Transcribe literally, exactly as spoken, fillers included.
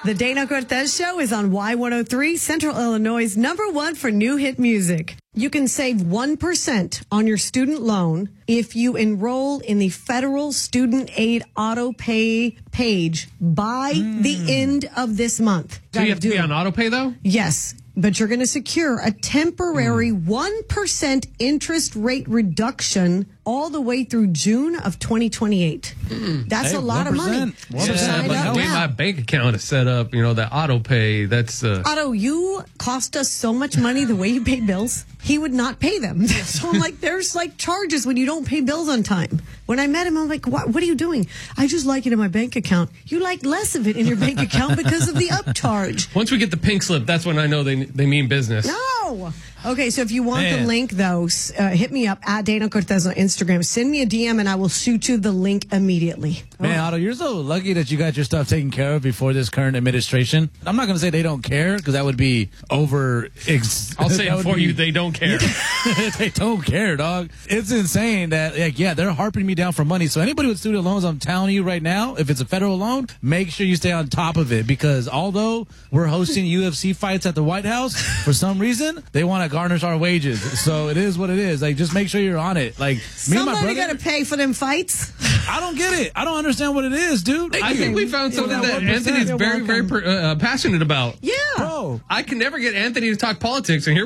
The Dana Cortez Show is on Y one oh three, Central Illinois' number one for new hit music. You can save one percent on your student loan if you enroll in the federal student aid auto pay page by mm. the end of this month. So you have to be on auto pay, though? Yes. But you're going to secure a temporary mm. one percent interest rate reduction all the way through June of twenty twenty-eight. Mm. That's hey, a lot one percent. Of money. Yeah, so but the way my bank account is set up, you know, that auto pay, that's... Uh... Otto, you cost us so much money the way you pay bills. He would not pay them. So I'm like, there's like charges when you don't pay bills on time. When I met him, I'm like, what, what are you doing? I just like it in my bank account. You like less of it in your bank account because of the upcharge. Once we get the pink slip, that's when I know they they mean business. No. Okay, so if you want Man. the link, though, uh, hit me up at Dana Cortez on Instagram. Send me a D M, and I will shoot you the link immediately. Man, Otto, you're so lucky that you got your stuff taken care of before this current administration. I'm not going to say they don't care, because that would be over... Ex- I'll say it for be, you, they don't care. They don't care, dog. It's insane that, like, yeah, they're harping me down for money. So anybody with student loans, I'm telling you right now, if it's a federal loan, make sure you stay on top of it, because although we're hosting U F C fights at the White House, for some reason, they want to garnish our wages. So it is what it is. Like, just make sure you're on it. Like, me Somebody and my brother, got to pay for them fights. I don't get it. I don't understand what it is, dude. I think we found something that Anthony's very, very uh, passionate about. Yeah. Bro. I can never get Anthony to talk politics, and here